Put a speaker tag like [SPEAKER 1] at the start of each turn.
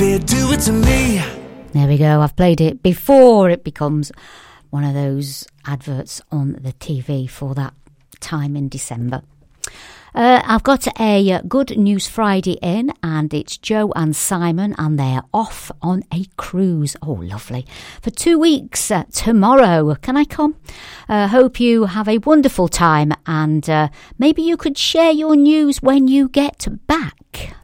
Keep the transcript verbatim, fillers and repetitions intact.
[SPEAKER 1] baby, do it to me.
[SPEAKER 2] There we go. I've played it before it becomes one of those adverts on the T V for that time in December. Uh, I've got a uh, Good News Friday in, and it's Joe and Simon, and they're off on a cruise. Oh, lovely. For two weeks uh, tomorrow. Can I come? Uh, hope you have a wonderful time, and uh, maybe you could share your news when you get back.